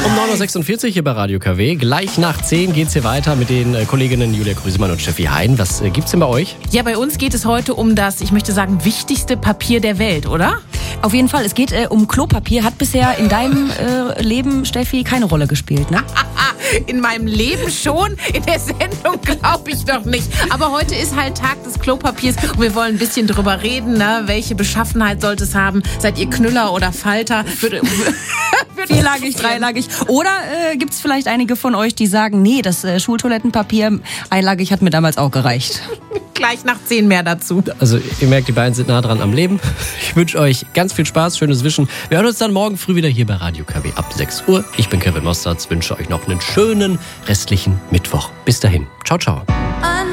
Um 9.46 Uhr hier bei Radio KW. Gleich nach 10 geht's hier weiter mit den Kolleginnen Julia Grüsemann und Steffi Hein. Was gibt's denn bei euch? Ja, bei uns geht es heute um das, ich möchte sagen, wichtigste Papier der Welt, oder? Auf jeden Fall, es geht um Klopapier. Hat bisher in deinem Leben, Steffi, keine Rolle gespielt, ne? In meinem Leben schon, in der Sendung glaube ich doch nicht. Aber heute ist halt Tag des Klopapiers und wir wollen ein bisschen drüber reden, ne? Welche Beschaffenheit sollte es haben? Seid ihr Knüller oder Falter? Vierlagig, dreilagig. Oder gibt es vielleicht einige von euch, die sagen, nee, das Schultoilettenpapier einlagig hat mir damals auch gereicht. Gleich nach 10 mehr dazu. Also ihr merkt, die beiden sind nah dran am Leben. Ich wünsche euch ganz viel Spaß, schönes Wischen. Wir hören uns dann morgen früh wieder hier bei Radio KW ab 6 Uhr. Ich bin Kevin Mostards, wünsche euch noch einen schönen restlichen Mittwoch. Bis dahin. Ciao, ciao.